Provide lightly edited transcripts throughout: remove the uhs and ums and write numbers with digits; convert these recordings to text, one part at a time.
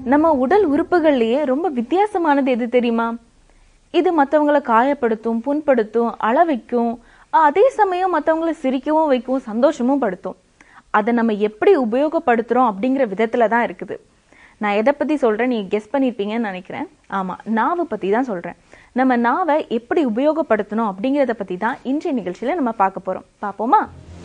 நம்ம உடல் உறுப்புகள்லயே ரொம்ப வித்தியாசமானது எது தெரியுமா? இது மற்றவங்களை காயப்படுத்தும், புண்படுத்தும், அழ வைக்கும், அதே சமயம் மற்றவங்களை சிரிக்கவும் வைக்கும், சந்தோஷமும் படுத்தும். அதை நம்ம எப்படி உபயோகப்படுத்துறோம் அப்படிங்கிற விதத்துல தான் இருக்குது. நான் எதை பத்தி சொல்றேன் நீங்க கெஸ் பண்ணிருப்பீங்கன்னு நினைக்கிறேன். ஆமா, நாவை பத்தி தான் சொல்றேன். நம்ம நாவை எப்படி உபயோகப்படுத்தணும் அப்படிங்கிறத பத்தி தான் இன்றைய நிகழ்ச்சியில நம்ம பார்க்க போறோம். பாப்போமா?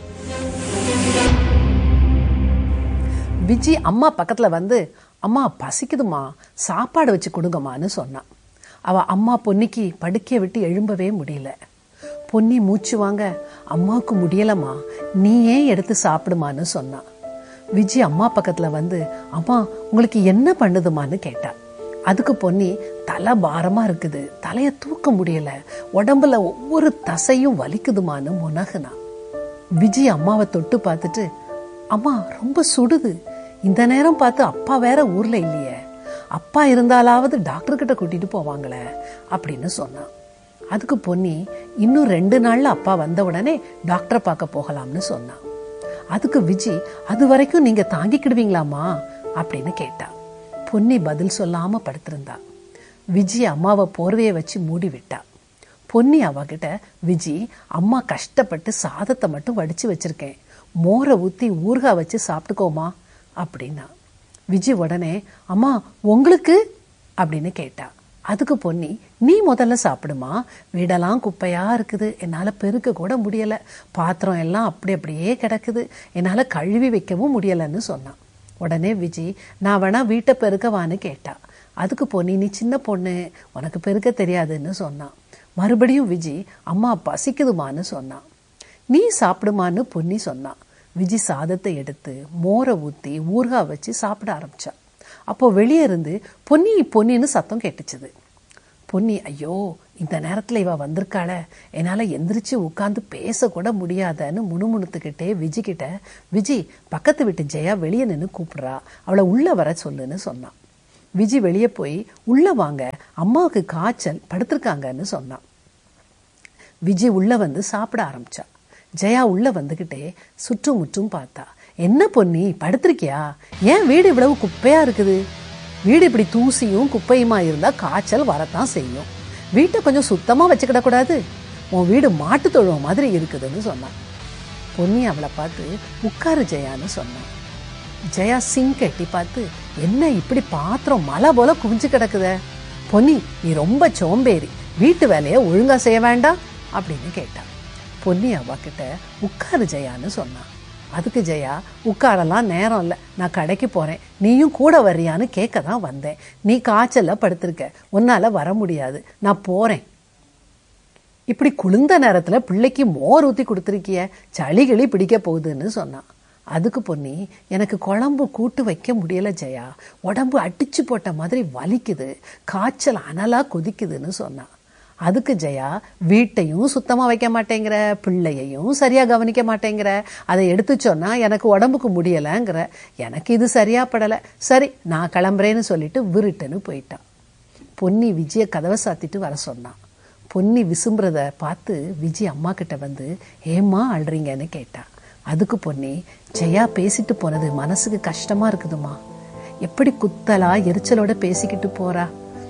விஜி அம்மா பக்கத்துல வந்து, அம்மா பசிக்குதுமா, சாப்பாடு வச்சு கொடுங்கம்மான்னு சொன்னான். அவ அம்மா பொன்னிக்கு படுக்கைய விட்டு எழும்பவே முடியல. பொன்னி மூச்சு வாங்க, அம்மாவுக்கு முடியலம்மா, நீ ஏன் எடுத்து சாப்பிடுமான்னு சொன்னான். விஜி அம்மா பக்கத்துல வந்து, அம்மா உங்களுக்கு என்ன பண்ணுதுமான்னு கேட்டா. அதுக்கு பொன்னி, தலை பாரமா இருக்குது, தலைய தூக்க முடியல, உடம்புல ஒவ்வொரு தசையும் வலிக்குதுமான்னு முனகுனா. விஜி அம்மாவை தொட்டு பார்த்துட்டு, அம்மா ரொம்ப சுடுது, இந்த நேரம் பார்த்து அப்பா வேற ஊர்ல இல்லையே, அப்பா இருந்தாலாவது டாக்டர் கிட்ட கூட்டிட்டு போவாங்களே அப்படின்னு சொன்னான். அதுக்கு பொன்னி, இன்னும் 2 நாள்ல அப்பா வந்த உடனே டாக்டரை பார்க்க போகலாம்னு சொன்னான். அதுக்கு விஜி, அது வரைக்கும் நீங்க தாங்கிக்கிடுவீங்களாமா அப்படின்னு கேட்டா. பொன்னி பதில் சொல்லாம படுத்திருந்தா. விஜி அம்மாவை போர்வையை வச்சு மூடி விட்டா. பொன்னி அவகிட்ட, விஜி அம்மா கஷ்டப்பட்டு சாதத்தை மட்டும் வடிச்சு வச்சிருக்கேன், மோரை ஊத்தி ஊறுகாய் வச்சு சாப்பிட்டுக்கோமா அப்படின்னா. விஜி உடனே, அம்மா உங்களுக்கு அப்படின்னு கேட்டா. அதுக்கு பொன்னி, நீ முதல்ல சாப்பிடுமா, வீடெல்லாம் குப்பையா இருக்குது, என்னால பெருக்க கூட முடியல, பாத்திரம் எல்லாம் அப்படி அப்படியே கிடக்குது, என்னால கழுவி வைக்கவும் முடியலன்னு சொன்னான். உடனே விஜி, நான் வேணா வீட்டை பெருக்கவான்னு கேட்டா. அதுக்கு பொன்னி, நீ சின்ன பொண்ணு, உனக்கு பெருக்க தெரியாதுன்னு சொன்னான். மறுபடியும் விஜி, அம்மா பசிக்குதுமான்னு சொன்னான். நீ சாப்பிடுமான்னு பொன்னி சொன்னான். விஜி சாதத்தை எடுத்து மோரை ஊத்தி ஊறுகாய் வச்சு சாப்பிட ஆரம்பிச்சா. அப்போ வெளியே இருந்து பொன்னி பொன்னின்னு சத்தம் கேட்டுச்சுது. பொன்னி, ஐயோ இந்த நேரத்துல இவ வந்திருக்காள, என்னால எந்திரிச்சு உட்கார்ந்து பேசக்கூட முடியாதன்னு முணுமுணுத்துக்கிட்டே விஜி கிட்ட, விஜி பக்கத்து வீட்டு ஜெயா வெளியே நின்று கூப்பிடுறா, அவளை உள்ள வர சொல்லுன்னு சொன்னான். விஜி வெளியே போய், உள்ள வாங்க, அம்மாவுக்கு காய்ச்சல், படுத்திருக்காங்கன்னு சொன்னான். விஜி உள்ள வந்து சாப்பிட ஆரம்பிச்சா. ஜெயா உள்ள வந்துகிட்டே சுற்றும் முற்றும் பார்த்தா. என்ன பொன்னி படுத்திருக்கியா, ஏன் வீடு இவ்வளவு குப்பையா இருக்குது, வீடு இப்படி தூசியும் குப்பையுமா இருந்தா காய்ச்சல் வரத்தான் செய்யும், வீட்டை கொஞ்சம் சுத்தமா வச்சுக்கிட கூடாது, உன் வீடு மாட்டு தொழுவ மாதிரி இருக்குதுன்னு சொன்னான். பொன்னி அவளை பார்த்து, உட்காரு ஜெயான்னு சொன்னான். ஜெயா சிங்க் எட்டி பார்த்து, என்ன இப்படி பாத்திரம் மலை போல குவிஞ்சு கிடக்குத, பொன்னி நீ ரொம்ப சோம்பேறி, வீட்டு வேலையை ஒழுங்கா செய்ய வேண்டாம் அப்படின்னு கேட்டா. பொன்னி அவ கிட்ட, உட்காரு ஜெயான்னு சொன்னான். அதுக்கு ஜெயா, உட்காரலாம் நேரம் இல்லை, நான் கடைக்கு போறேன், நீயும் கூட வர்றியான்னு கேட்க தான் வந்தேன், நீ காய்ச்சல்ல படுத்திருக்க, உன்னால வர முடியாது, நான் போறேன். இப்படி குளிர்ந்த நேரத்துல பிள்ளைக்கு மோர் ஊத்தி கொடுத்துருக்கிய, சளிகளி பிடிக்க போகுதுன்னு சொன்னான். அதுக்கு பொன்னி, எனக்கு குழம்பு கூட்டு வைக்க முடியல ஜெயா, உடம்பு அடிச்சு போட்ட மாதிரி வலிக்குது, காய்ச்சல் அனலா கொதிக்குதுன்னு சொன்னான். அதுக்கு ஜெயா, வீட்டையும் சுத்தமா வைக்க மாட்டேங்கிற, பிள்ளையையும் சரியா கவனிக்க மாட்டேங்கிற, அதை எடுத்து சொன்னா எனக்கு உடம்புக்கு முடியலங்கிற, எனக்கு இது சரியா படல, சரி நான் கிளம்புறேன்னு சொல்லிட்டு விருட்டுன்னு போயிட்டான். பொன்னி விஜய கதவை சாத்திட்டு வர சொன்னான். பொன்னி விசும்புறத பார்த்து விஜி அம்மா கிட்ட வந்து, ஏம்மா அழுறீங்கன்னு கேட்டா. அதுக்கு பொன்னி, ஜெயா பேசிட்டு போனது மனசுக்கு கஷ்டமா இருக்குதுமா, எப்படி குத்தலா எரிச்சலோட பேசிக்கிட்டு போறா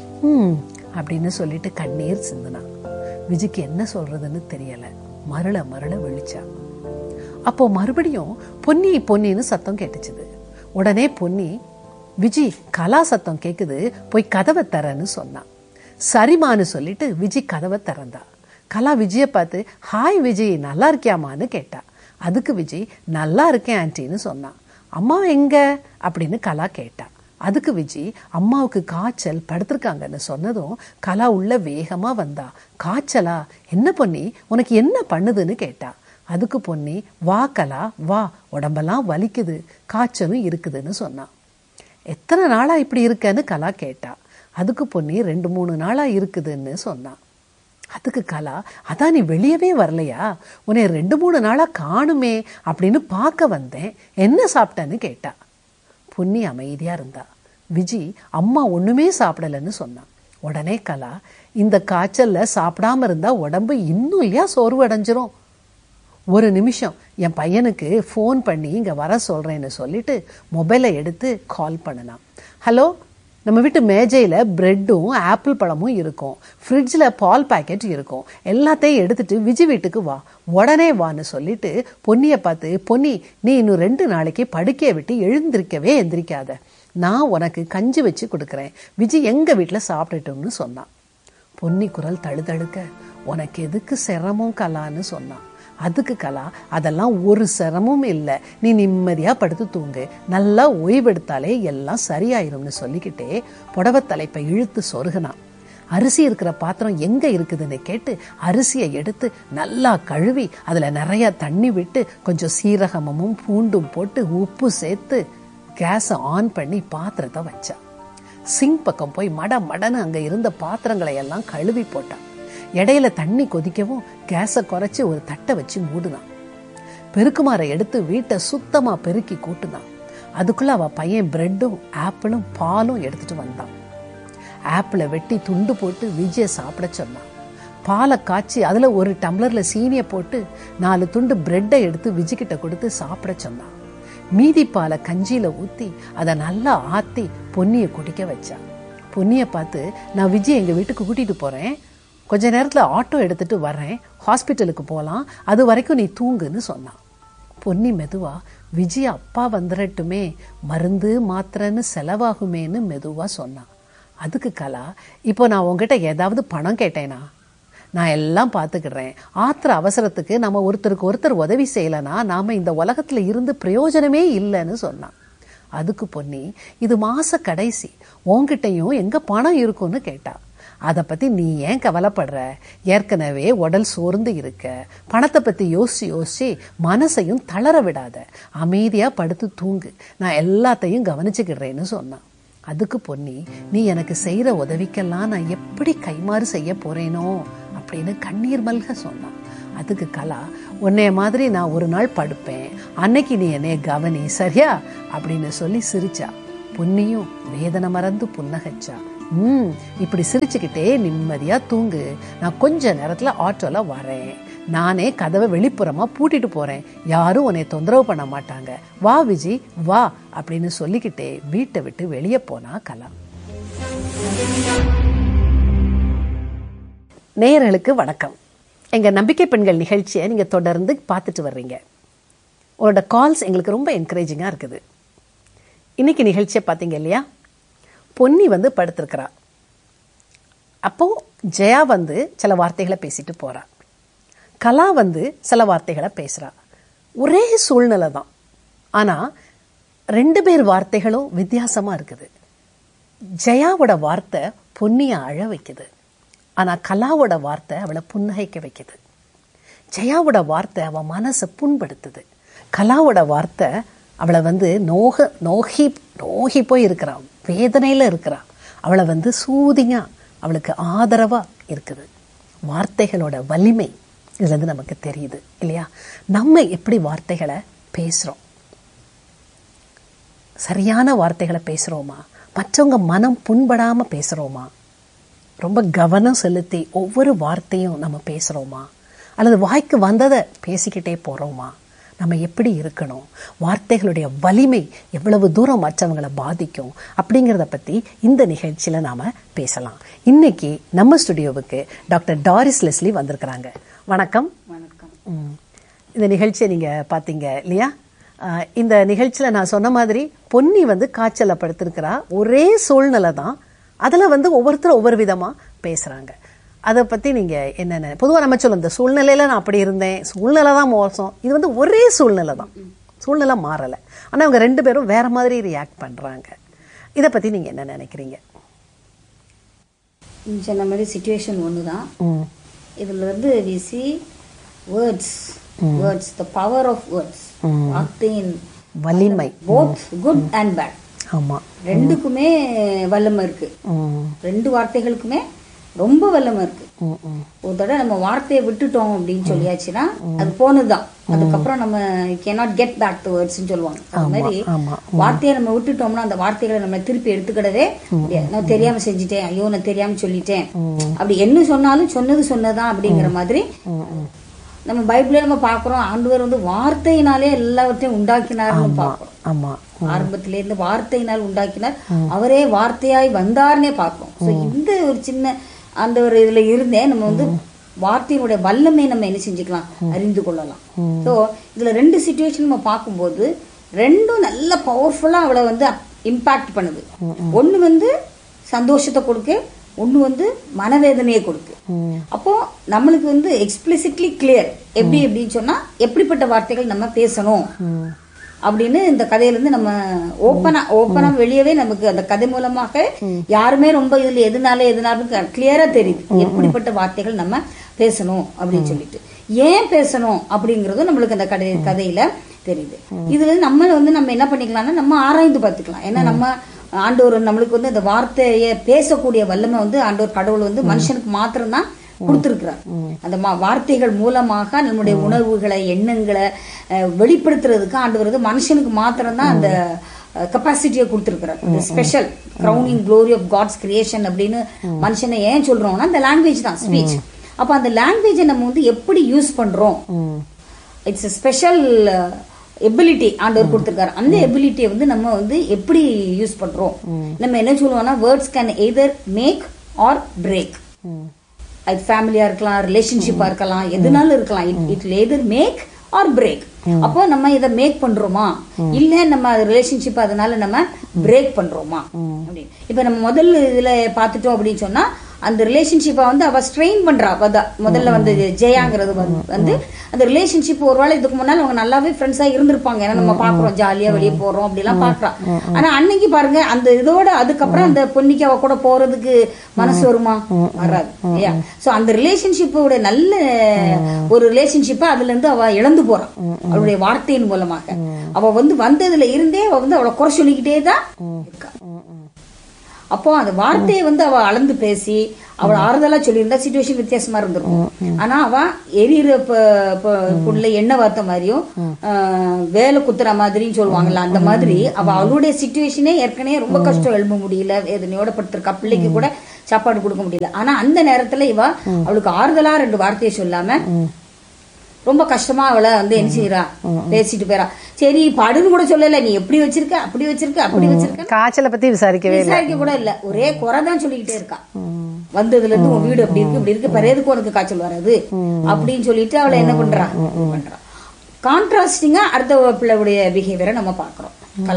அப்படின்னு சொல்லிட்டு கண்ணீர் சிந்தினா. விஜிக்கு என்ன சொல்றதுன்னு தெரியல, மருள மருள விழிச்சா. அப்போ மறுபடியும் பொன்னி பொன்னின்னு சத்தம் கேட்டுச்சுது. உடனே பொன்னி, விஜி கலா சத்தம் கேக்குது, போய் கதவை தரன்னு சொன்னான். சரிமான்னு சொல்லிட்டு விஜி கதவை திறந்தா. கலா விஜய பார்த்து, ஹாய் விஜி நல்லா இருக்கியாமான்னு கேட்டா. அதுக்கு விஜி, நல்லா இருக்கேன் ஆன்டின்னு சொன்னான். அம்மா எங்க அப்படின்னு கலா கேட்டா. அதுக்கு விஜி, அம்மாவுக்கு காய்ச்சல், படுத்திருக்காங்கன்னு சொன்னதும் கலா உள்ள வேகமா வந்தா. காய்ச்சலா, என்ன பொன்னி உனக்கு என்ன பண்ணுதுன்னு கேட்டா. அதுக்கு பொன்னி, வா கலா வா, உடம்பெல்லாம் வலிக்குது, காய்ச்சலும் இருக்குதுன்னு சொன்னான். எத்தனை நாளா இப்படி இருக்கன்னு கலா கேட்டா. அதுக்கு பொன்னி, 2-3 நாளா இருக்குதுன்னு சொன்னான். அதுக்கு கலா, அதான் நீ வெளியவே வரலையா, உன்னை 2-3 நாளா காணுமே அப்படின்னு பார்க்க வந்தேன், என்ன சாப்பிட்டேன்னு கேட்டா. பொன்னி அமைதியா இருந்தா. விஜி, அம்மா ஒண்ணுமே சாப்பிடலன்னு சொன்னான். உடனே கலா, இந்த காய்ச்சல்ல சாப்பிடாம இருந்தா உடம்பு இன்னும் இல்லையா சோர்வு அடைஞ்சிரும், ஒரு நிமிஷம் என் பையனுக்கு ஃபோன் பண்ணி இங்கே வர சொல்கிறேன்னு சொல்லிட்டு மொபைலை எடுத்து கால் பண்ணினான். ஹலோ நம்ம வீட்டு மேஜையில பிரெட்டும் ஆப்பிள் பழமும் இருக்கும், ஃப்ரிட்ஜில் பால் பாக்கெட் இருக்கும். எல்லாத்தையும் எடுத்துட்டு விஜி வீட்டுக்கு வா, உடனே வான்னு சொல்லிட்டு பொன்னியை பார்த்து, பொன்னி நீ இன்னும் 2 நாளைக்கு படுக்கையை விட்டு எழுந்திருக்கவே எந்திரிக்காத, நான் உனக்கு கஞ்சி வச்சு கொடுக்குறேன், விஜி எங்க வீட்டில் சாப்பிட்டுட்டோம்னு சொன்னான். பொன்னி குரல் தழுதழுக்க, உனக்கு எதுக்கு சிரமம் கலான்னு சொன்னான். அதுக்கு கலா, அதெல்லாம் ஒரு சிரமமும் இல்லை, நீ நிம்மதியா படுத்து தூங்கு, நல்லா ஓய்வெடுத்தாலே எல்லாம் சரியாயிரும்னு சொல்லிக்கிட்டே புடவை தலைப்பை இழுத்து சொருகினான். அரிசி இருக்கிற பாத்திரம் எங்க இருக்குதுன்னு கேட்டு அரிசியை எடுத்து நல்லா கழுவி அதுல நிறைய தண்ணி விட்டு கொஞ்சம் சீரகமும் பூண்டும் போட்டு உப்பு சேர்த்து கேஸை ஆன் பண்ணி பாத்திரத்தை வச்சான். சிங்க் பக்கம் போய் மடன்னு அங்க இருந்த பாத்திரங்களை எல்லாம் கழுவி போட்டான். இடையில தண்ணி கொதிக்கவும் கேஸை குறைச்சி ஒரு தட்டை வச்சு மூடுனான். பெருக்குமாரை எடுத்து வீட்டை சுத்தமா பெருக்கி கூட்டுனான். அதுக்குள்ள அவ பையன் பிரெட்டும் ஆப்பிளும் பாலும் எடுத்துட்டு வந்தான். ஆப்பிளை வெட்டி துண்டு போட்டு விஜய சாப்பிட சொன்னான். பாலை காய்ச்சி அதுல ஒரு டம்ளர்ல சீனியை போட்டு 4 துண்டு பிரெட்டை எடுத்து விஜிக்கிட்ட கொடுத்து சாப்பிட சொன்னான். மீதி பாலை கஞ்சியில ஊத்தி அதை நல்லா ஆத்தி பொன்னியை குடிக்க வச்சான். பொன்னியை பார்த்து, நான் விஜய் எங்க வீட்டுக்கு கூட்டிட்டு போறேன், கொஞ்ச நேரத்துல ஆட்டோ எடுத்துட்டு வர்றேன், ஹாஸ்பிட்டலுக்கு போலாம், அது வரைக்கும் நீ தூங்குன்னு சொன்னான். பொன்னி மெதுவா, விஜய் அப்பா வந்துடட்டுமே, மருந்து மாத்திரைன்னு செலவாகுமேன்னு மெதுவா சொன்னான். அதுக்கு கலா, இப்போ நான் உங்ககிட்ட ஏதாவது பணம் கேட்டேனா? நான் எல்லாம் பார்த்துக்கிடுறேன், ஆத்திர அவசரத்துக்கு நம்ம ஒருத்தருக்கு ஒருத்தர் உதவி செய்யலனா நாம இந்த உலகத்துல இருந்து பிரயோஜனமே இல்லைன்னு சொன்னான். அதுக்கு பொன்னி, இது மாச கடைசி, உன்கிட்டையும் எங்க பணம் இருக்கும்னு கேட்டா. அதை பத்தி நீ ஏன் கவலைப்படுற, ஏற்கனவே உடல் சோர்ந்து இருக்க, பணத்தை பத்தி யோசிச்சு மனசையும் தளர விடாத, அமைதியா படுத்து தூங்கு, நான் எல்லாத்தையும் கவனிச்சுக்கிடுறேன்னு சொன்னான். அதுக்கு பொன்னி, நீ எனக்கு செய்யற உதவிக்கெல்லாம் நான் எப்படி கைமாறு செய்ய போறேனோ அப்படின்னு கண்ணீர் மல்க சொன்னான். அதுக்கு கலா, உன்னைய மாதிரி நான் ஒரு நாள் படுப்பேன், அன்னைக்கு நீ என்னைய கவனி சரியா அப்படின்னு சொல்லி சிரிச்சா. பொன்னியும் வேதனை மறந்து புன்னகைச்சா. இப்படி சிரிச்சுக்கிட்டே நிம்மதியா தூங்கு, நான் கொஞ்ச நேரத்துல ஆட்டோல வரேன், நானே கதவை வெளிப்புறமா பூட்டிட்டு போறேன், யாரும் உன்னை தொந்தரவு பண்ண மாட்டாங்க, வா விஜி வா அப்படின்னு சொல்லிக்கிட்டே வீட்டை விட்டு வெளியே போனா கலா. நேயர்களுக்கு வணக்கம். எங்க நம்பிக்கை பெண்கள் நிகழ்ச்சியை நீங்க தொடர்ந்து பார்த்துட்டு வர்றீங்க. உங்களோட கால்ஸ் எங்களுக்கு ரொம்ப என்கரேஜிங்கா இருக்குது. இன்னைக்கு நிகழ்ச்சியை பார்த்தீங்க இல்லையா? பொன்னி படுத்திருக்கிறா. அப்போ ஜெயா சில வார்த்தைகளை பேசிட்டு போறா, கலா சில வார்த்தைகளை பேசுறா. ஒரே சூழ்நிலை தான், ஆனா 2 பேர் வார்த்தைகளும் வித்தியாசமா இருக்குது. ஜெயாவோட வார்த்தை பொன்னிய அழ வைக்குது, ஆனா கலாவோட வார்த்தை அவளை புன்னகைக்க வைக்குது. ஜெயாவோட வார்த்தை அவ மனசை புண்படுத்துது, கலாவோட வார்த்தை அவளை நோகி போய் இருக்கிறா, வேதனையில இருக்கிறா, அவளை சூதிங்கா, அவளுக்கு ஆதரவா இருக்குது. வார்த்தைகளோட வலிமை இதுல இருந்து நமக்கு தெரியுது இல்லையா? நம்ம எப்படி வார்த்தைகளை பேசுறோம்? சரியான வார்த்தைகளை பேசுறோமா? மற்றவங்க மனம் புண்படாம பேசுறோமா? ரொம்ப கவனம் செலுத்தி ஒவ்வொரு வார்த்தையும் நம்ம பேசுறோமா? அல்லது வாய்க்கு வந்ததை பேசிக்கிட்டே போறோமா? நம்ம எப்படி இருக்கணும்? வார்த்தைகளுடைய வலிமை எவ்வளவு தூரம் மற்றவங்களை பாதிக்கும் அப்படிங்கிறத பத்தி இந்த நிகழ்ச்சியில நாம பேசலாம். இன்னைக்கு நம்ம ஸ்டுடியோவுக்கு டாக்டர் டாரிஸ் லெஸ்லி வந்திருக்கிறாங்க. வணக்கம். வணக்கம். இந்த நிகழ்ச்சியை நீங்க பாத்தீங்க இல்லையா? இந்த நிகழ்ச்சியில நான் சொன்ன மாதிரி பொன்னி காய்ச்சல படுத்திருக்கிறா. ஒரே சூழ்நிலை தான், அதுல ஒவ்வொருத்தரும் ஒவ்வொரு விதமா பேசுறாங்க. அதை பத்தி நீங்க என்னென்ன? பொதுவாக நம்ம சொல்லுவோம், இந்த சூழ்நிலையில நான் அப்படி இருந்தேன், சூழ்நிலை தான் மோசம். இது ஒரே சூழ்நிலை தான், சூழ்நிலை மாறல, ஆனா அவங்க 2 பேரும் வேற மாதிரி ரியாக்ட் பண்றாங்க. இதை பத்தி நீங்க என்ன நினைக்கிறீங்க? சொன்ன மாதிரி சிச்சுவேஷன் ஒண்ணுதான். இதுல we see words, the power of words, வார்த்தையின் வலிமை, both good and bad. ஆமா, ரெண்டுக்குமே வல்லமை இருக்கு. 2 வார்த்தைகளுக்குமே ரொம்ப வல்லமை இருக்கு. ஒரு தடவை நம்ம வார்த்தையை விட்டுட்டோம் அப்படின்னு சொல்லியாச்சுன்னா அது போனதுதான். அதுக்கப்புறம் நம்ம cannot get back the words சொல்லுவாங்க. அது மாதிரி வார்த்தையை நம்ம விட்டுட்டோம்னா அந்த வார்த்தைகளை நம்ம திருப்பி எடுத்துக்கிடவே முடியாது. நான் தெரியாம செஞ்சுட்டேன், ஐயோ நான் தெரியாம சொல்லிட்டேன், அப்படி என்ன சொன்னாலும் சொன்னதுதான் அப்படிங்கிற மாதிரி. நம்ம பைபிள்ல நம்ம பாக்குறோம், ஆண்டவர் வார்த்தையினாலே எல்லாவற்றையும் உண்டாக்கினார்னு பாக்குறோம். ஆமா, ஆரம்பத்திலிருந்து வார்த்தையினால் உண்டாக்கினார், அவரே வார்த்தையாய் வந்தார்னே பார்க்கிறோம். ஸோ இந்த ஒரு சின்ன அந்த ஒரு இதுல இருந்தே நம்ம வந்து வார்த்தையினுடைய வல்லமை நம்ம என்ன செஞ்சுக்கலாம், அறிந்து கொள்ளலாம். ஸோ இதுல 2 சிச்சுவேஷன் நம்ம பார்க்கும்போது ரெண்டும் நல்ல பவர்ஃபுல்லா அவளை வந்து இம்பாக்ட் பண்ணுது. ஒண்ணு வந்து சந்தோஷத்தை கொடுக்கு, ஒண்ணு வந்து மனவேதனையை கொடுக்கு. அப்போ நம்மளுக்கு வந்து எக்ஸ்பிளிசிட்லி கிளியர் எப்படின்னு சொன்னா எப்படிப்பட்ட வார்த்தைகள் நம்ம பேசணும் அப்படின்னு இந்த கதையில இருந்து நம்ம ஓப்பனா வெளியவே நமக்கு அந்த கதை மூலமாக யாருமே ரொம்ப இதுல எதுனாலும் கிளியரா தெரியுது எப்படிப்பட்ட வார்த்தைகள் நம்ம பேசணும் அப்படின்னு சொல்லிட்டு. ஏன் பேசணும் அப்படிங்கறதும் நம்மளுக்கு அந்த கதையில தெரியுது. இதுல நம்ம என்ன பண்ணிக்கலாம்னா நம்ம ஆராய்ந்து பார்த்துக்கலாம். ஏன்னா நம்ம ஆண்டவர் நம்மளுக்கு வந்து அந்த வார்த்தையை பேசக்கூடிய வல்லமை வந்து ஆண்டவர் கடவுள் வந்து மனுஷனுக்கு மாத்திரம்தான் கொடுத்திருக்கிறார். அந்த வார்த்தைகள் மூலமாக நம்முடைய உணர்வுகளை எண்ணங்களை வெளிப்படுத்துறதுக்கு ஆண்டவர் வந்து மனுஷனுக்கு மாத்திரம்தான் அந்த கெப்பாசிட்டியை கொடுத்திருக்கிறார். Special crowning glory of God's creation அப்படின்னு மனுஷனை ஏன் சொல்றோம்னா அந்த லாங்குவேஜ் தான், ஸ்பீச். அப்ப அந்த லாங்குவேஜை நம்ம வந்து எப்படி யூஸ் பண்றோம், இட்ஸ் ஸ்பெஷல் எபிலிட்டி ஆண்டவர் கொடுத்திருக்காரு. அந்த எபிலிட்டியை வந்து நம்ம வந்து எப்படி யூஸ் பண்றோம், நம்ம என்ன சொல்லுவோம்னா words can either make R break. அது ஃபேமிலியா இருக்கலாம், ரிலேஷன்ஷிப்பா இருக்கலாம், எதுனாலும் இருக்கலாம். It either make R break. அப்போ நம்ம இதை மேக் பண்றோமா இல்ல நம்ம ரிலேஷன்ஷிப் அதனால நம்ம பிரேக் பண்றோமா அப்படின்னு. இப்ப நம்ம முதல்ல இதுல பாத்துட்டோம் அப்படின்னு சொன்னா அந்த ரிலேஷன்ஷிப்பை வந்து அவ ஸ்ட்ரெயின் பண்றா. முதல்ல வந்து ஜெயாங்கிறது வந்து அந்த ரிலேஷன்ஷிப் ஒருவேளை இதுக்கு முன்னால அவங்க நல்லாவே ஃப்ரெண்ட்ஸா இருந்திருப்பாங்க. ஏன்னா நம்ம பாக்குறோம் ஜாலியா வெளியே போறோம் அப்படி எல்லாம் பாக்குறா. ஆனா அன்னைக்கு பாருங்க அந்த இதோட அதுக்கப்புறம் அந்த பொன்னிக்கு அவ கூட போறதுக்கு மனசு வருமா, வராது இல்லையா? சோ அந்த ரிலேஷன்ஷிப்போட நல்ல ஒரு ரிலேஷன்ஷிப்பை அதுல இருந்து அவ இழந்து போறான் அவளுடைய வார்த்தையின் மூலமாக. அவ வந்து வந்ததுல இருந்தே அவ வந்து அவளை குறை சொல்லிக்கிட்டே தான் இருக்கா. அப்போ அந்த வார்த்தையை வந்து அவ அளந்து பேசி அவள் ஆறுதலா சொல்லியிருந்தா சிச்சுவேஷன் வித்தியாசமா இருந்திருக்கும். ஆனா அவ எரியிற புள்ள எண்ணெய் வார்த்த மாதிரியும் வேலை குத்துற மாதிரியும் சொல்லுவாங்கல்ல, அந்த மாதிரி அவளுடைய சிச்சுவேஷனே ஏற்கனவே ரொம்ப கஷ்டம், எழும்ப முடியல, வேதனையோட படுத்திருக்கா, பிள்ளைக்கு கூட சாப்பாடு கொடுக்க முடியல. ஆனா அந்த நேரத்துல இவ அவளுக்கு ஆறுதலா 2 வார்த்தையை சொல்லாம ரொம்ப கஷ்டமா அவளை வந்து என்ன செய்யறா, பேசிட்டு போறா. சரி படுன்னு கூட சொல்லல, நீ எப்படி வச்சிருக்க அப்படி வச்சிருக்க அப்படி வச்சிருக்க, காய்ச்சலை பத்தி விசாரிக்க கூட இல்ல, ஒரே குறைதான் சொல்லிக்கிட்டே இருக்கா. வந்ததுல இருந்து உன் வீடு அப்படி இருக்கு இப்படி இருக்கு, பரையதுக்கு உனக்கு காய்ச்சல் வராது அப்படின்னு சொல்லிட்டு அவளை என்ன பண்றா. கான்ட்ராஸ்டிங்கா அடுத்த பிள்ளையுடைய பிஹேவியரை நம்ம பாக்குறோம்.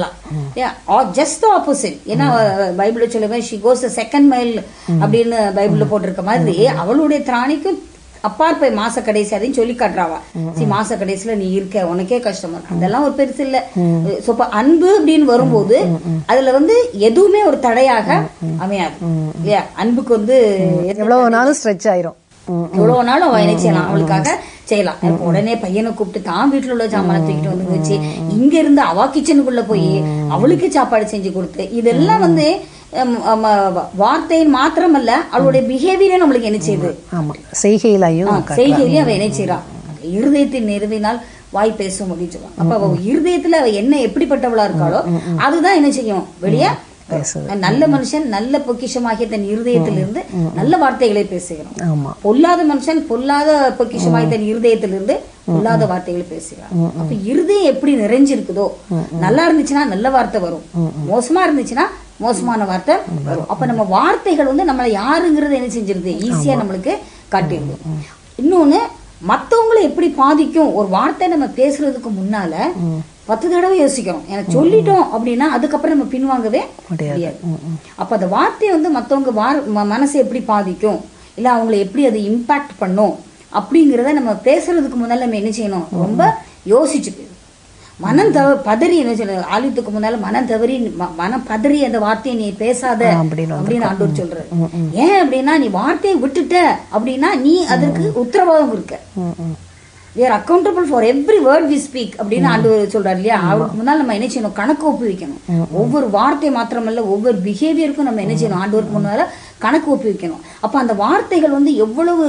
Just opposite. ஏன்னா பைபிள்ல சொல்லுவேன் she goes the second mile அப்படின்னு பைபிள்ல போட்டிருக்க மாதிரி அவளுடைய திராணிக்கும் அப்பார் போய் மாச கடைசி அதையும் சொல்லி காட்டுறாவா. சரி மாச கடைசியில நீ இருக்க, உனக்கே கஷ்டமா இருக்கு, அதெல்லாம் ஒரு பெருசு இல்ல. அன்பு அப்படின்னு வரும்போது அதுல வந்து எதுவுமே ஒரு தடையாக அமையாது இல்லையா? அன்புக்கு வந்து எவ்வளவு நாளும் ஸ்ட்ரெச் ஆயிரும், எவ்வளவு நாளும் அவ என்ன செய்யலாம், அவளுக்காக செய்யலாம். உடனே பையனை கூப்பிட்டு தான் வீட்டுல உள்ள சாமான தூக்கிட்டு வந்து வச்சு இங்க இருந்து அவ கிச்சனுக்குள்ள போய் அவளுக்கு சாப்பாடு செஞ்சு கொடுத்து இதெல்லாம் வந்து வார்த்தையின் மாத்திரமல்ல அவளுடைய பிஹேவியரே நம்மளுக்கு என்ன செய்யுது, செய்கையிலையும் அவ என்ன செய்யறா. இருதயத்தின் நிறைவினால் வாய் பேசும் அப்படின்னு சொல்லுவாங்க. அப்ப அவ இருதயத்துல அவ என்ன எப்படிப்பட்டவளா இருக்காளோ அதுதான் என்ன செய்யும் வெளியே. நல்ல மனுஷன் நல்ல பொக்கிஷமாகிய தன் இருதயத்திலிருந்து நல்ல வார்த்தைகளை பேசுகிறான். பொல்லாத மனுஷன் பொல்லாத பொக்கிஷமாகிய தன் இருதயத்திலிருந்து பொல்லாத வார்த்தைகளை பேசுகிறான். அப்ப இருதயம் எப்படி நிறைஞ்சிருக்குதோ, நல்லா இருந்துச்சுன்னா நல்ல வார்த்தை வரும், மோசமா இருந்துச்சுன்னா மோசமான வார்த்தை வரும். அப்ப நம்ம வார்த்தைகள் வந்து நம்மள யாருங்கிறது என்ன செஞ்சிருது, ஈஸியா நம்மளுக்கு காட்டிடுது. இன்னொன்னு மத்தவங்களை எப்படி பாதிக்கும், ஒரு வார்த்தை நம்ம பேசுறதுக்கு முன்னால 10 தடவை யோசிக்கிறோம். எனக்கு சொல்லிட்டோம் அப்படின்னா அதுக்கப்புறம் நம்ம பின்வாங்கவே முடியாது. அப்ப அந்த வார்த்தையை வந்து மத்தவங்க மனசை எப்படி பாதிக்கும், இல்ல அவங்களை எப்படி அது இம்பாக்ட் பண்ணும் அப்படிங்கறத நம்ம பேசுறதுக்கு முன்னால நம்ம என்ன செய்யணும், ரொம்ப யோசிச்சு மனம் பதறி என்ன சொல்ல, ஆலயத்துக்கு முன்னால மனம் பதறி அந்த வார்த்தையை நீ பேசாத அப்படின்னு ஆண்டவர் சொல்றாரு. ஏன் அப்படின்னா நீ வார்த்தையை விட்டுட்ட அப்படின்னா நீ அதற்கு உத்தரவாதம் இருக்க. we are accountable for every word we speak அப்படின்னு ஆண்டவர் சொல்றாரு இல்லையா? அவருக்கு முன்னால் நம்ம என்ன செய்யணும், கணக்கு ஒப்பு வைக்கணும். ஒவ்வொரு வார்த்தை மாத்திரமல்ல ஒவ்வொரு பிஹேவியருக்கும் நம்ம என்ன செய்யணும், ஆண்டவருக்கு முன்னால கணக்கு ஒப்பு வைக்கணும். அப்ப அந்த வார்த்தைகள் வந்து எவ்வளவு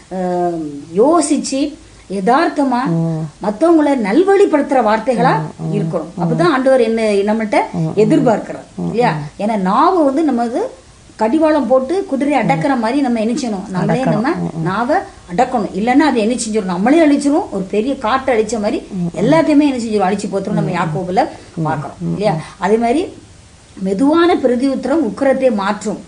யோசிச்சு யதார்த்தமா மத்தவங்களை நல்வழிப்படுத்துற வார்த்தைகளா இருக்கணும். அப்பதான் ஆண்டவர் என்ன நம்மள்ட்ட எதிர்பார்க்கிறார் இல்லையா? ஏன்னா நாவு வந்து நமது கடிவாளம் போட்டு குதிரை அடக்கிற மாதிரி நம்ம என்ன செய்யணும், நம்மளே நம்ம நாவை அடக்கணும். இல்லைன்னா அது என்ன செஞ்சிடும், நம்மளே அழிச்சிரும். ஒரு பெரிய காற்று அழிச்ச மாதிரி எல்லாத்தையுமே என்ன செஞ்சிடும், அழிச்சு போத்துரும். நம்ம யாக்கோபுல பார்க்கிறோம் இல்லையா? அதே மாதிரி மெதுவான பிரதி உத்தரம் உக்கிரத்தை மாற்றும்.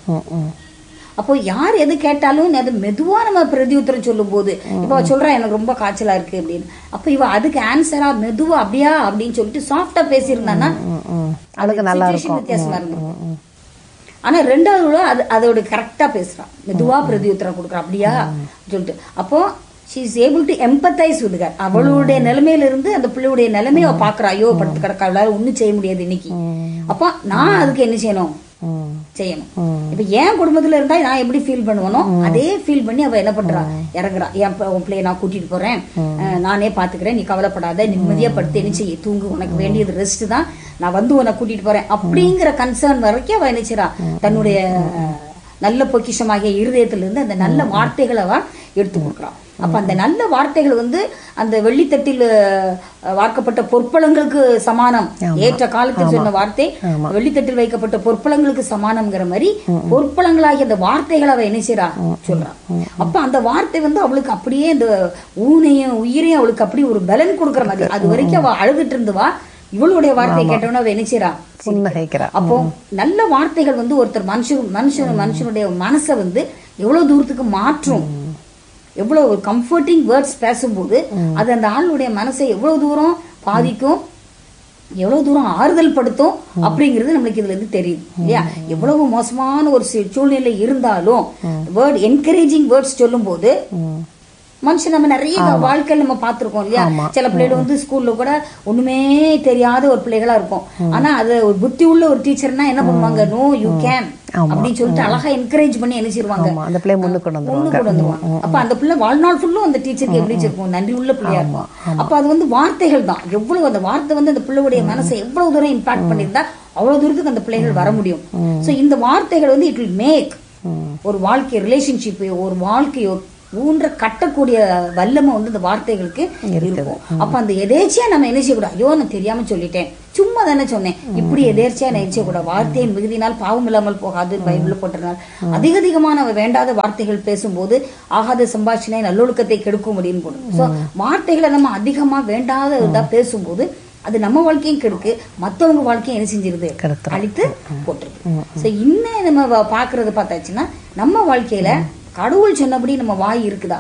அப்போ யார் எது கேட்டாலும் அது மெதுவா நம்ம பிரதி உத்தரம் சொல்லும் போது, இப்ப சொல்றா எனக்கு ரொம்ப காய்ச்சலா இருக்கு அப்படின்னு, அப்ப இவ அதுக்கு ஆன்சரா மெதுவா அப்படியா அப்படின்னு சொல்லிட்டு சாஃப்டா பேசியிருந்தான்னா அதுக்கு நல்லா இருக்கும், வித்தியாசமா இருக்கும். ஆனா ரெண்டாவது அதோட கரெக்டா பேசுறான், மெதுவா பிரதி உத்தரம் கொடுக்குறான் அப்படியா சொல்லிட்டு. அப்போ she is able to empathize with her. அவளுடைய நிலைமையில இருந்து அந்த பிள்ளையுடைய நிலைமையை அவ பாக்குறா. ஐயோ படுத்து கிடக்கா, அவளால ஒண்ணும் செய்ய முடியாது இன்னைக்கு. அப்ப நான் அதுக்கு என்ன செய்யணும், செய்யணும். இப்ப என் குடும்பத்துல இருந்தா நான் எப்படி ஃபீல் பண்ணுவனோ அதே ஃபீல் பண்ணி அவ என்ன பண்றா, இறங்குறா. உன் பிள்ளைய நான் கூட்டிட்டு போறேன், நானே பாத்துக்கிறேன், நீ கவலைப்படாத, நிம்மதியா படுத்து என்ன செய்ய, தூங்கு, உனக்கு வேண்டியது ரெஸ்ட் தான், நான் வந்து உன்னை கூட்டிட்டு போறேன் அப்படிங்கிற கன்சர்ன் வரைக்கும் அவ என்ன செய்றா, தன்னுடைய நல்ல பொக்கிஷமாகிய இருதயத்திலிருந்து அந்த நல்ல வார்த்தைகளை அவ எடுத்து கொடுக்குறான். அப்ப அந்த நல்ல வார்த்தைகள் வந்து அந்த வெள்ளித்தட்டில் வார்க்கப்பட்ட பொற்பளங்களுக்கு சமானம். ஏற்ற காலத்தில் சொன்ன வார்த்தை வெள்ளித்தட்டில் வைக்கப்பட்ட பொற்பளங்களுக்கு சமானம்ங்கிற மாதிரி பொற்பளங்களாகிய அந்த வார்த்தைகளை அவ என்ன செய்றா, சொல்றான். அப்ப அந்த வார்த்தை வந்து அவளுக்கு அப்படியே அந்த ஊனையும் உயிரையும் அவளுக்கு அப்படி ஒரு பலன் கொடுக்குற மாதிரி. அது வரைக்கும் அவ அழுதுட்டு இருந்துவா, இவளுடைய வார்த்தையை கேட்டவன அவ என்ன செய்றா, அப்போ நல்ல வார்த்தைகள் வந்து ஒருத்தர் மனுஷனுடைய மனசை வந்து எவ்வளவு தூரத்துக்கு மாற்றும். எவ்வளவு ஒரு கம்ஃபர்டிங் வேர்ட்ஸ் பேசும்போது அது அந்த ஆளுடைய மனசை எவ்வளவு தூரம் பாதிக்கும், எவ்வளவு தூரம் ஆறுதல் படுத்தும் அப்படிங்கிறது நம்மளுக்கு இதுல இருந்து தெரியுது இல்லையா? எவ்வளவு மோசமான ஒரு சூழ்நிலை இருந்தாலும் வேர்ட் என்கரேஜிங் வேர்ட்ஸ் சொல்லும் போது மனுஷன் நம்ம நிறைய வாழ்க்கையில நம்ம பாத்துருக்கோம் இல்லையா? சில பிள்ளைகள் வந்து ஸ்கூல்ல கூட ஒண்ணுமே தெரியாத ஒரு பிள்ளைகளா இருக்கும். ஆனா அது ஒரு புத்தி உள்ள ஒரு டீச்சர்னா என்ன பண்ணுவாங்க, நோ யூ கேன் அப்படின்னு சொல்லிட்டு அழகா என்கரேஜ் பண்ணி என்ன செய்வாங்க, அந்த பிள்ளை முன்னுக்கு கொண்டு வந்துருவாங்க. அப்ப அந்த பிள்ளை வாழ்நாள் ஃபுல்லும் அந்த டீச்சருக்கு எப்படி இருக்கும், நன்றி உள்ள பிள்ளையா இருக்கும். அப்ப அது வந்து வார்த்தைகள் தான். எவ்வளவு அந்த வார்த்தை வந்து அந்த பிள்ளையுடைய மனசை எவ்வளவு தூரம் இம்பாக்ட் பண்ணிருந்தா அவ்வளவு தூரத்துக்கு அந்த பிள்ளைகள் வர முடியும். சோ இந்த வார்த்தைகள் வந்து இட் வில் மேக் ஒரு வாழ்க்கை ரிலேஷன்ஷிப், ஒரு வாழ்க்கையோ ஊன்ற கட்டக்கூடிய வல்லமை வந்து இந்த வார்த்தைகளுக்கு இருக்கும். அப்ப அந்த எதேச்சியா நம்ம என்ன செய்யக்கூடாது, ஐயோ நான் தெரியாம சொல்லிட்டேன், சும்மா தானே சொன்னேன், இப்படி எதேர்ச்சியா நினைச்சக்கூடாது. வார்த்தையின் மிகுதினால் பாவம் இல்லாமல் போகாது பைபிள்ல போட்டிருந்தால். அதிகமான வேண்டாத வார்த்தைகள் பேசும்போது ஆகாத சம்பாஷணை நல்லொழுக்கத்தை கெடுக்கும் அப்படின்னு போடுறோம். சோ வார்த்தைகளை நம்ம அதிகமா வேண்டாத இதா பேசும்போது அது நம்ம வாழ்க்கையும் கெடுக்கு, மத்தவங்க வாழ்க்கையும் என்ன செஞ்சிருது, அழித்து போட்டுருது. சோ இன்னும் நம்ம பாக்குறது பார்த்தாச்சுன்னா நம்ம வாழ்க்கையில கடவுள் சொன்னபடி நம்ம வாய் இருக்குதா,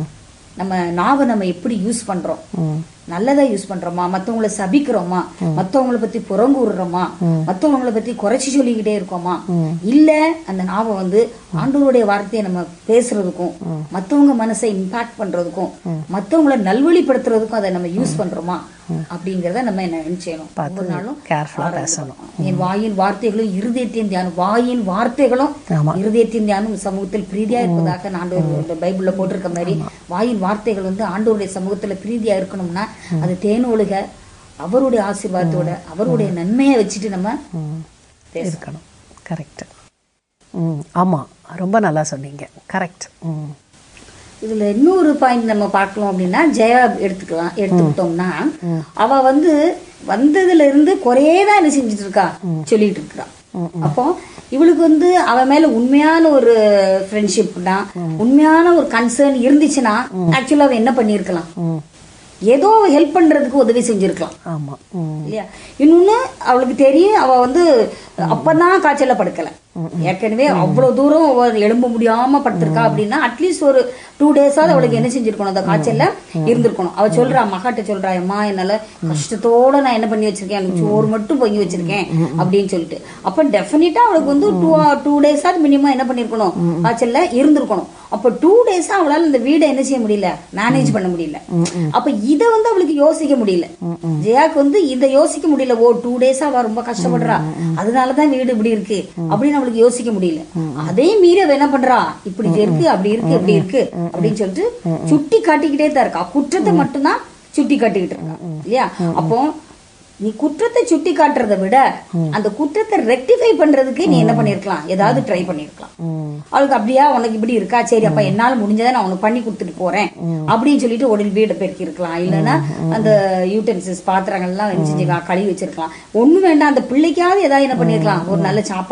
நம்ம நாவை நம்ம எப்படி யூஸ் பண்றோம், நல்லதா யூஸ் பண்றோமா, மத்தவங்களை சபிக்கிறோமா, மத்தவங்களை பத்தி புறங்கூறுறோமா, மத்தவங்களை பத்தி குறைச்சி சொல்லிக்கிட்டே இருக்கோமா, இல்ல அந்த நாவை வந்து ஆண்டவருடைய வார்த்தையை நம்ம பேசுறதுக்கும் மத்தவங்க மனசை இம்பாக்ட் பண்றதுக்கும் மத்தவங்களை நல்வழிப்படுத்துறதுக்கும் அதை நம்ம யூஸ் பண்றோமா அப்படிங்கறத நம்ம என்ன செய்யணும், ஒவ்வொரு நாளும் என் வாயின் வார்த்தைகளும் இருதயத்தின் தியானம், வாயின் வார்த்தைகளும் இருதயத்தின் தியானம் சமூகத்தில் பிரீதியா இருப்பதாக ஆண்டவர் பைபிள்ல போட்டிருக்க மாதிரி வாயின் வார்த்தைகள் வந்து ஆண்டவருடைய சமூகத்துல பிரீதியா இருக்கணும்னா அது தேனொழுக அவருடைய ஆசீர்வாதத்தோட அவருடைய நன்மையை வச்சுட்டு நம்ம இருக்கணும். கரெக்ட். ஆமா, ரொம்ப நல்லா சொன்னீங்க. கரெக்ட். இதுல இன்னொரு பாயிண்ட் நம்ம பார்க்கலாம் அப்படின்னா, ஜெயா எடுத்துக்கிட்டோம்னா அவ வந்து வந்ததுல இருந்து குறையதான் என்ன செஞ்சுட்டு இருக்கா, சொல்லிட்டு இருக்கா. அப்போ இவளுக்கு வந்து அவ மேல உண்மையான ஒரு ஃப்ரெண்ட்ஷிப்னா, உண்மையான ஒரு கன்சர்ன் இருந்துச்சுன்னா ஆக்சுவலா அவ என்ன பண்ணிருக்கலாம், ஏதோ ஹெல்ப் பண்றதுக்கு உதவி செஞ்சிருக்கலாம். ஆமா இல்லையா? இன்னொன்னு அவளுக்கு தெரியும், அவ வந்து அப்பதான் காய்ச்சல படுக்கல, ஏற்கனவே அவ்வளவு தூரம் எழும்ப முடியாம படுத்திருக்கா அப்படின்னா அட்லீஸ்ட் ஒரு 2 டேஸாவது அவளுக்கு என்ன செஞ்சிருக்கணும், அந்த காய்ச்சல்ல இருந்திருக்கணும். அவ சொல்றா, மகாட்ட சொல்றா, அம்மா என்னால கஷ்டத்தோட நான் என்ன பண்ணி வச்சிருக்கேன், எனக்கு சோறு மட்டும் பொங்கி வச்சிருக்கேன் அப்படின்னு சொல்லிட்டு. அப்ப டெஃபினட்டா அவளுக்கு வந்து 2 டேஸாவது மினிமம் என்ன பண்ணிருக்கணும், காய்ச்சல்ல இருந்திருக்கணும். அப்ப 2 டேஸா அவளால இந்த வீடை என்ன செய்ய முடியல, மேனேஜ் பண்ண முடியல. அப்ப இத வந்து அவளுக்கு யோசிக்க முடியல, ஜெயாக்கு வந்து இத யோசிக்க முடியல. ஓ 2 டேஸா அவ ரொம்ப கஷ்டப்படுறா, அதனாலதான் வீடு இப்படி இருக்கு அப்படின்னு அவளுக்கு யோசிக்க முடியல. அதே மீறி அவ என்ன பண்றா, இப்படி இருக்கு அப்படி இருக்கு இப்படி இருக்கு அப்படின்னு சொல்லிட்டு சுட்டி காட்டிக்கிட்டே தான் இருக்கா. குற்றத்தை மட்டும்தான் சுட்டி காட்டிக்கிட்டு இருக்கா இல்லையா? அப்போ நீ குற்றத்தை சுட்டி காட்டுறதை விட அந்த குற்றத்தை ரெக்டிஃபை பண்றதுக்கு நீ என்ன பண்ணிருக்கலாம், ஏதாவது ட்ரை பண்ணிருக்கலாம். அவளுக்கு அப்படியா உனக்கு இப்படி இருக்கா, சரி அப்ப என்னால முடிஞ்சதை நான் உனக்கு பண்ணி கொடுத்துட்டு போறேன் அப்படின்னு சொல்லிட்டு உடனே வீடை பெருக்கி இருக்கலாம். இல்லைன்னா அந்த யூட்டென்சில்ஸ் பாத்திரங்கள் எல்லாம் செஞ்சுக்கலாம், கழுவி வச்சிருக்கலாம். ஒண்ணு வேண்டாம், அந்த பிள்ளைக்காவது ஏதாவது என்ன பண்ணிருக்கலாம், ஒரு நல்ல சாப்பாடை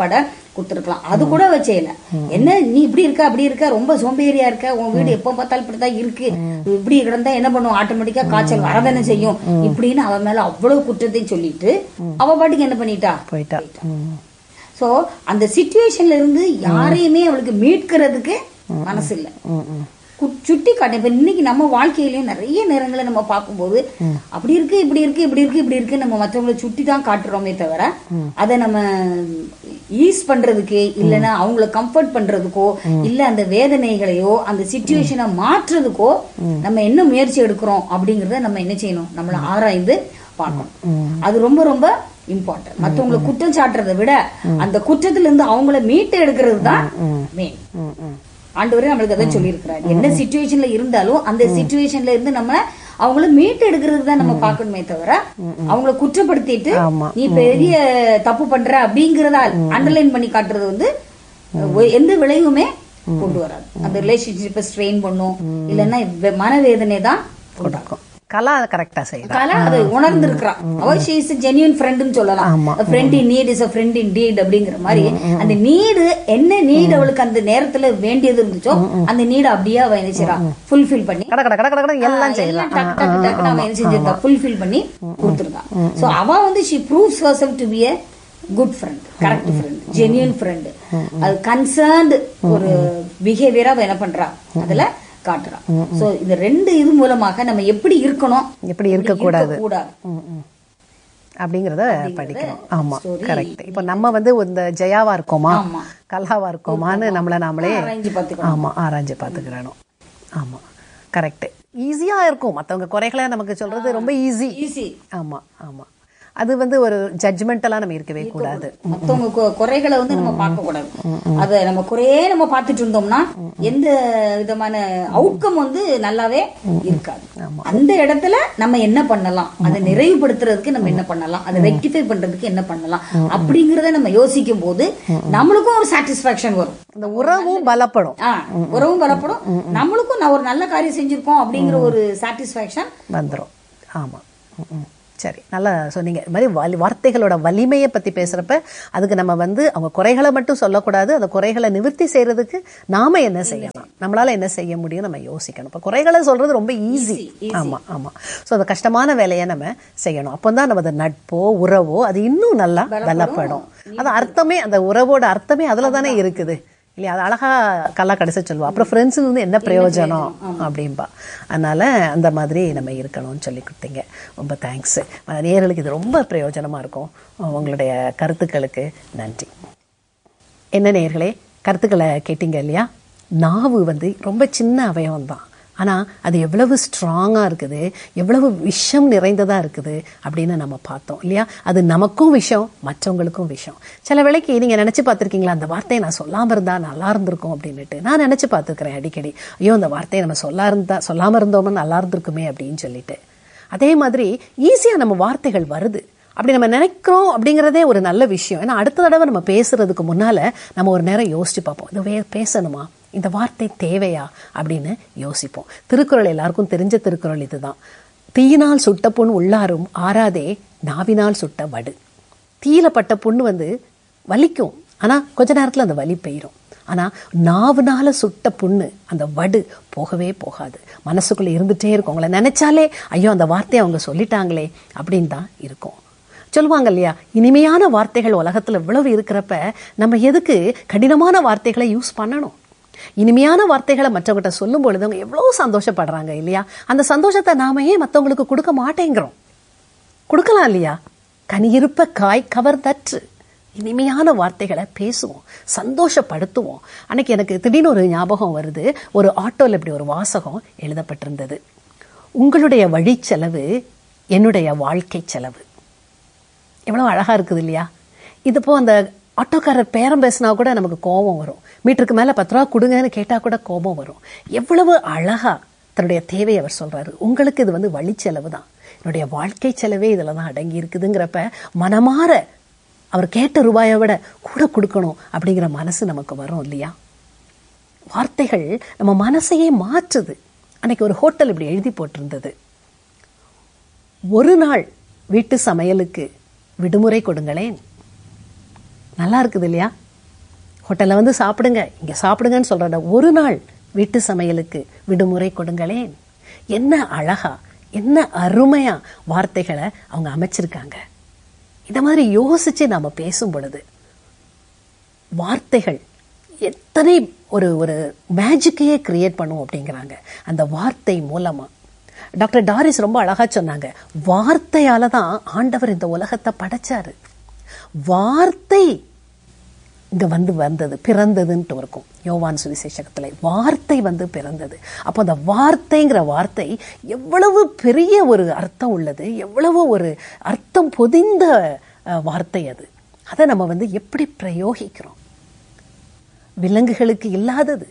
கொடுத்துருக்கலாம். அது கூட வச்சேல என்ன நீ இப்படி இருக்க அப்படி இருக்க, ரொம்ப சோம்பேறியா இருக்க, உன் வீடு எப்ப பார்த்தாலும் இப்படிதான் இருக்கு, இப்படி கிடந்தா என்ன பண்ணுவோம், ஆட்டோமேட்டிக்கா காய்ச்சல் வரதானே செய்யும் இப்படின்னு அவன் மேல அவ்வளவு குற்றத்தையும் சொல்லிட்டு அவ பாட்டுக்கு என்ன பண்ணிட்டா போயிட்டா. சோ அந்த சிச்சுவேஷன்ல இருந்து யாரையுமே அவளுக்கு மீட்கிறதுக்கு மனசு இல்ல, சுட்டி காட்டு. இப்ப இன்னைக்கு நம்ம வாழ்க்கையிலயும் நிறைய நேரங்களை நம்ம பார்க்கும்போது அப்படி இருக்கு இப்படி இருக்கு இப்படி இருக்கு இப்படி இருக்கு நம்ம மற்றவங்களை சுட்டி தான் காட்டுறோமே தவிர அதை நம்ம ஈஸ் பண்றதுக்கு இல்லைன்னா அவங்கள கம்ஃபர்ட் பண்றதுக்கோ இல்ல அந்த வேதனைகளையோ அந்த சிச்சுவேஷனை மாற்றுறதுக்கோ நம்ம என்ன முயற்சி எடுக்கிறோம் அப்படிங்கறத நம்ம என்ன செய்யணும், நம்மள ஆராய்ந்து பார்க்கணும். அது ரொம்ப ரொம்ப இம்பார்ட்டன்ட். மற்றவங்களை குற்றம் சாட்டுறதை விட அந்த குற்றத்துல இருந்து அவங்கள மீட்டு எடுக்கிறது தான் மெயின். ஆண்டவரே நம்மளுக்கு அதான் சொல்லி இருக்கிறாரு, என்ன சிச்சுவேஷன்ல இருந்தாலும் அந்த சிச்சுவேஷன்ல இருந்து நம்ம அவங்கள மீட்டு எடுக்கிறது தான் நம்ம பார்க்கணுமே தவிர அவங்கள குற்றப்படுத்திட்டு நீ பெரிய தப்பு பண்ற அப்படிங்கறத அண்டர்லைன் பண்ணி காட்டுறது வந்து எந்த விளைவுமே கொண்டு வராது. அந்த ரிலேஷன்ஷிப்பை ஸ்ட்ரெயின் பண்ணும், இல்லைன்னா மனவேதனை தான் கொடுக்கும். கலா கரெக்டா செய்யலாம். கலா அதை உணர்ந்திருக்கிறான். அவ she is a genuine friend-னு சொல்லலாம். a friend in need is a friend indeed அப்படிங்கிற மாதிரி அந்த நீடு என்ன நீடு அவளுக்கு அந்த நேரத்துல வேண்டியது இருந்துச்சோ அந்த நீடு அப்படியே அவ என்ன செய்றா, ஃபுல்ஃபில் பண்ணி எல்லாம் செய்யலாம். அவன் என்ன செஞ்சிருந்தா ஃபுல்ஃபில் பண்ணி கொடுத்துருந்தான். சோ அவ வந்து she proves herself to be a good friend, correct friend, genuine friend. அது கன்சர்ன்ட் ஒரு பிஹேவியரா அவ என்ன பண்றா அதுல காட்டுறான். சோ இந்த ரெண்டு இது மூலமாக நம்ம எப்படி இருக்கணும் எப்படி இருக்க கூடாது அப்படிங்கறத படிக்கணும். ஆமா கரெக்ட். இப்ப நம்ம வந்து இந்த ஜெயாவா இருக்கோமா கலாவா இருக்கோமான்னு நம்மள நாமளே ஆராய்ஞ்சு பாத்துக்கிறோம். ஆமா கரெக்ட். ஈஸியா இருக்கும் மத்தவங்க குறைகளை நமக்கு சொல்றது ரொம்ப ஈஸி. ஆமா ஆமா அது வந்து ஒரு ஜட்ஜ்மெண்டலா நம்ம இருக்கவே கூடாது. மத்தவங்க குறைகளை வந்து நம்ம பார்க்க கூடாது. அத நம்ம குறையே நம்ம பார்த்துட்டு இருந்தோம்னா எந்த விதமான அவுட்கம் வந்து நல்லாவே இருக்காது. அந்த இடத்துல நம்ம என்ன பண்ணலாம், அதை நிறைவுபடுத்துறதுக்கு நம்ம என்ன பண்ணலாம், அதை ரெக்டிஃபை பண்றதுக்கு என்ன பண்ணலாம் அப்படிங்கறத நம்ம யோசிக்கும் போது நம்மளுக்கும் ஒரு சாட்டிஸ்பாக்சன் வரும். இந்த உறவும் பலப்படும். உறவும் பலப்படும், நம்மளுக்கும் நான் ஒரு நல்ல காரியம் செஞ்சிருக்கோம் அப்படிங்கிற ஒரு சாட்டிஸ்பாக்சன் வந்துடும். ஆமா சரி நல்லா சொன்னீங்க. இது மாதிரி வார்த்தைகளோட வலிமையை பத்தி பேசுறப்ப அதுக்கு நம்ம வந்து அவங்க குறைகளை மட்டும் சொல்லக்கூடாது, அந்த குறைகளை நிவர்த்தி செய்யறதுக்கு நாம என்ன செய்யலாம், நம்மளால என்ன செய்ய முடியும் நம்ம யோசிக்கணும். இப்ப குறைகளை சொல்றது ரொம்ப ஈஸி. ஆமா ஆமா சோ அந்த கஷ்டமான வேலையை நம்ம செய்யணும். அப்பதான் நம்ம நட்போ உறவோ அது இன்னும் நல்லா பலப்படும். அது அர்த்தமே அந்த உறவோட அர்த்தமே அதுலதானே இருக்குது இல்லையா? அது அழகா கல்லா கடைசி சொல்லுவா. அப்புறம் ஃப்ரெண்ட்ஸ் வந்து என்ன பிரயோஜனம் அப்படின்பா. அதனால அந்த மாதிரி நம்ம இருக்கணும்னு சொல்லி கொடுத்தீங்க. ரொம்ப தேங்க்ஸ். நேயர்களுக்கு இது ரொம்ப பிரயோஜனமா இருக்கும். உங்களுடைய கருத்துக்களுக்கு நன்றி. என்ன நேயர்களே கருத்துக்களை கேட்டீங்க இல்லையா? நாவு வந்து ரொம்ப சின்ன அவயவம் தான், ஆனா அது எவ்வளவு ஸ்ட்ராங்கா இருக்குது, எவ்வளவு விஷம் நிறைந்ததா இருக்குது அப்படின்னு நம்ம பார்த்தோம் இல்லையா? அது நமக்கும் விஷம், மற்றவங்களுக்கும் விஷம். சில வேளைக்கு நீங்க நினைச்சு பார்த்திருக்கீங்களா, அந்த வார்த்தையை நான் சொல்லாம இருந்தா நல்லா இருந்திருக்கும் அப்படின்னுட்டு? நான் நினைச்சு பார்த்துருக்கிறேன் அடிக்கடி. ஐயோ அந்த வார்த்தையை நம்ம சொல்லாம இருந்தோம்னு நல்லா இருந்திருக்குமே அப்படின்னு சொல்லிட்டு. அதே மாதிரி ஈஸியா நம்ம வார்த்தைகள் வருது. அப்படி நம்ம நினைக்கிறோம் அப்படிங்கறதே ஒரு நல்ல விஷயம். ஏன்னா அடுத்த தடவை நம்ம பேசுறதுக்கு முன்னால நம்ம ஒரு நேரம் யோசிச்சு பார்ப்போம், இது பேசணுமா, இந்த வார்த்தை தேவையா அப்படின்னு யோசிப்போம். திருக்குறள் எல்லாருக்கும் தெரிஞ்ச திருக்குறள் இதுதான். தீயினால் சுட்ட புண் உள்ளாரும் ஆறாதே நாவினால் சுட்ட வடு. தீயில பட்ட புண்ணு வந்து வலிக்கும், ஆனா கொஞ்ச நேரத்துல அந்த வலி போயிரும். ஆனா நாவுனால சுட்ட புண்ணு அந்த வடு போகவே போகாது, மனசுக்குள்ள இருந்துட்டே இருக்கும். உங்களை நினைச்சாலே ஐயோ அந்த வார்த்தையை அவங்க சொல்லிட்டாங்களே அப்படின்னு தான் இருக்கும். சொல்லுவாங்க இல்லையா, இனிமையான வார்த்தைகள் உலகத்துல இவ்வளவு இருக்கிறப்ப நம்ம எதுக்கு கடினமான வார்த்தைகளை யூஸ் பண்ணணும்? இனிமையான வார்த்தைகளை மற்றவங்கிட்ட சொல்லும் பொழுது அவங்க எவ்வளவு சந்தோஷப்படுறாங்க இல்லையா? அந்த சந்தோஷத்தை நாம ஏன் மற்றவங்களுக்கு கொடுக்க மாட்டேங்கிறோம்? கொடுக்கலாம் இல்லையா? கனியிருப்ப காய் கவர்ந்தற்று. இனிமையான வார்த்தைகளை பேசுவோம், சந்தோஷப்படுத்துவோம். அன்னைக்கு எனக்கு திடீர்னு ஒரு ஞாபகம் வருது. ஒரு ஆட்டோல இப்படி ஒரு வாசகம் எழுதப்பட்டிருந்தது, உங்களுடைய வழி செலவு என்னுடைய வாழ்க்கை செலவு. எவ்வளவு அழகா இருக்குது இல்லையா? இது போ அந்த ஆட்டோக்காரர் பேரம் பேசினா கூட நமக்கு கோபம் வரும். மீட்டருக்கு மேல 10 ரூபா கொடுங்கன்னு கேட்டா கூட கோபம் வரும். எவ்வளவு அழகா தன்னுடைய தேவையை அவர் சொல்றாரு. உங்களுக்கு இது வந்து வழி செலவு தான், என்னுடைய வாழ்க்கை செலவே இதுலதான் அடங்கி இருக்குதுங்கிறப்ப மனமாற அவர் கேட்ட ரூபாயை விட கூட கொடுக்கணும் அப்படிங்கிற மனசு நமக்கு வரும் இல்லையா? வார்த்தைகள் நம்ம மனசையே மாற்றுது. அன்னைக்கு ஒரு ஹோட்டல் இப்படி எழுதி போட்டிருந்தது, ஒரு நாள் வீட்டு சமையலுக்கு விடுமுறை கொடுங்களேன். நல்லா இருக்குது இல்லையா? ஹோட்டலில் வந்து சாப்பிடுங்க, இங்கே சாப்பிடுங்கன்னு சொல்கிறத ஒரு நாள் வீட்டு சமையலுக்கு விடுமுறை கொடுங்களேன். என்ன அழகா, என்ன அருமையா வார்த்தைகளை அவங்க அமைச்சிருக்காங்க. இத மாதிரி யோசிச்சு நாம பேசும் பொழுது வார்த்தைகள் எத்தனை ஒரு ஒரு மேஜிக்கையே கிரியேட் பண்ணும் அப்படிங்கிறாங்க அந்த வார்த்தை மூலமா. டாக்டர் டாரிஸ் ரொம்ப அழகா சொன்னாங்க, வார்த்தையால தான் ஆண்டவர் இந்த உலகத்தை படைச்சாரு. வார்த்தை இங்க வந்தது, பிறந்ததுன்ட்டு இருக்கும் யோவான் சுவிசேஷத்துல. வார்த்தை பிறந்தது. அப்போ அந்த வார்த்தைங்கிற வார்த்தை எவ்வளவு பெரிய ஒரு அர்த்தம் உள்ளது, எவ்வளவு ஒரு அர்த்தம் பொதிந்த வார்த்தை அது. அதை நம்ம எப்படி பிரயோகிக்கிறோம். விலங்குகளுக்கு இல்லாதது,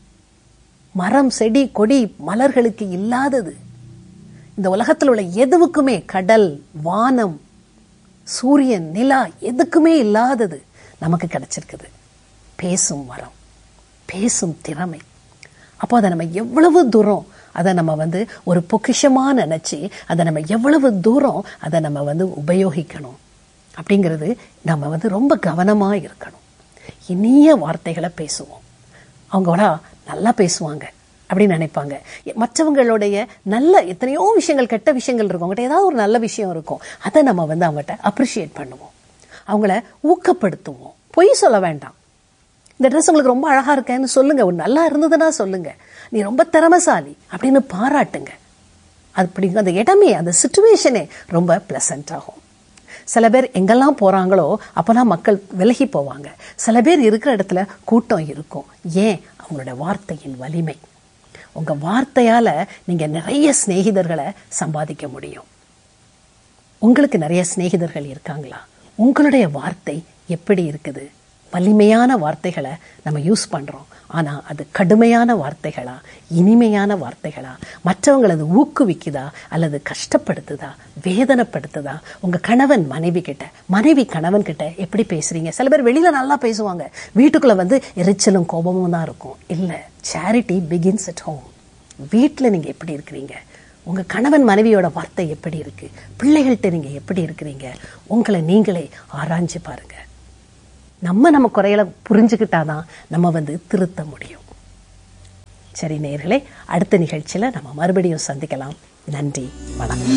மரம் செடி கொடி மலர்களுக்கு இல்லாதது, இந்த உலகத்தில் உள்ள எதுவுக்குமே, கடல் வானம் சூரியன் நிலா எதுக்குமே இல்லாதது நமக்கு கிடைச்சிருக்குது. பேசும் வரம், பேசும் திறமை. அப்போ அதை நம்ம எவ்வளவு தூரம் அதை நம்ம ஒரு பொக்கிஷமா நினைச்சு அதை நம்ம எவ்வளவு தூரம் அதை நம்ம உபயோகிக்கணும் அப்படிங்கிறது நம்ம ரொம்ப கவனமா இருக்கணும். இனிய வார்த்தைகளை பேசுவோம். அவங்களோட நல்லா பேசுவாங்க அப்படின்னு நினைப்பாங்க. மற்றவங்களுடைய நல்ல எத்தனையோ விஷயங்கள், கெட்ட விஷயங்கள் இருக்கும், அவங்ககிட்ட ஏதாவது ஒரு நல்ல விஷயம் இருக்கும், அதை நம்ம அவங்ககிட்ட அப்ரிஷியேட் பண்ணுவோம், அவங்கள ஊக்கப்படுத்துவோம். பொய் சொல்ல வேண்டாம். இந்த ட்ரெஸ் உங்களுக்கு ரொம்ப அழகா இருக்கேன்னு சொல்லுங்க, ஒரு நல்லா இருந்ததுன்னா சொல்லுங்க, நீ ரொம்ப திறமைசாலி அப்படின்னு பாராட்டுங்க. அப்படி அந்த இடமே, அந்த சிச்சுவேஷனே ரொம்ப பிளசன்ட் ஆகும். சில பேர் எங்கெல்லாம் போறாங்களோ அப்பெல்லாம் மக்கள் விலகி போவாங்க. சில பேர் இருக்கிற இடத்துல கூட்டம் இருக்கும். ஏன்? அவங்களோட வார்த்தையின் வலிமை. உங்க வார்த்தையால நீங்க நிறைய சிநேகிதர்களை சம்பாதிக்க முடியும். உங்களுக்கு நிறைய சிநேகிதர்கள் இருக்காங்களா? உங்களுடைய வார்த்தை எப்படி இருக்குது? வலிமையான வார்த்தைகளை நம்ம யூஸ் பண்றோம், ஆனா அது கடுமையான வார்த்தைகளா, இனிமையான வார்த்தைகளா, மற்றவங்களை அது ஊக்குவிக்குதா அல்லது கஷ்டப்படுத்துதா, வேதனைப்படுத்துதா? உங்க கணவன் மனைவி கிட்ட, மனைவி கணவன் கிட்ட எப்படி பேசுறீங்க? சில பேர் வெளியில நல்லா பேசுவாங்க, வீட்டுக்குள்ள எரிச்சலும் கோபமும் தான் இருக்கும். இல்ல, சேரிட்டி பிகின்ஸ் அட் ஹோம். வீட்டுல நீங்க எப்படி இருக்கிறீங்க? உங்க கணவன் மனைவியோட வார்த்தை எப்படி இருக்கு? பிள்ளைகள்கிட்ட நீங்க எப்படி இருக்கிறீங்க? உங்களை நீங்களே ஆராய்ஞ்சு பாருங்க. நம்ம குறைகளை புரிஞ்சுக்கிட்டாதான் நம்ம திருத்த முடியும். சரி நேயர்களே, அடுத்த நிகழ்ச்சியில நம்ம மறுபடியும் சந்திக்கலாம். நன்றி, வணக்கம்.